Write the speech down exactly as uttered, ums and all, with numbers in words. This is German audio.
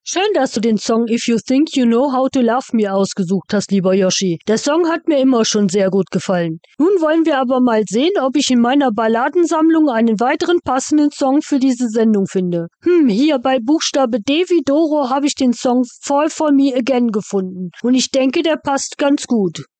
Schön, dass du den Song If You Think You Know How to Love Me ausgesucht hast, lieber Yoshi. Der Song hat mir immer schon sehr gut gefallen. Nun wollen wir aber mal sehen, ob ich in meiner Balladensammlung einen weiteren passenden Song für diese Sendung finde. Hm, hier bei Buchstabe D wie Doro habe ich den Song Fall For Me Again gefunden. Und ich denke, der passt ganz gut.